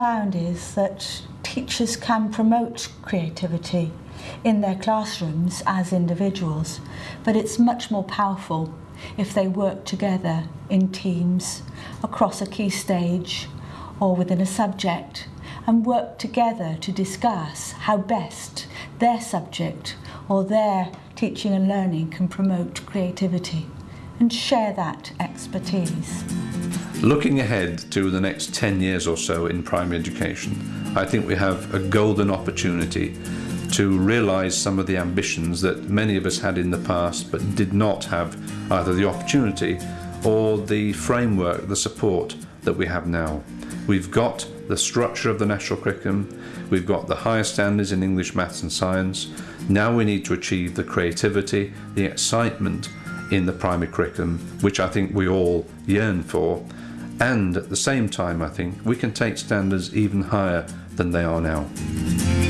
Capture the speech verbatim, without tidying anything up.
Found is that teachers can promote creativity in their classrooms as individuals, but it's much more powerful if they work together in teams across a key stage or within a subject and work together to discuss how best their subject or their teaching and learning can promote creativity and share that expertise. Looking ahead to the next ten years or so in primary education, I think we have a golden opportunity to realise some of the ambitions that many of us had in the past but did not have either the opportunity or the framework, the support that we have now. We've got the structure of the national curriculum, we've got the higher standards in English, maths and science. Now we need to achieve the creativity, the excitement in the primary curriculum, which I think we all yearn for. And at the same time, I think we can take standards even higher than they are now.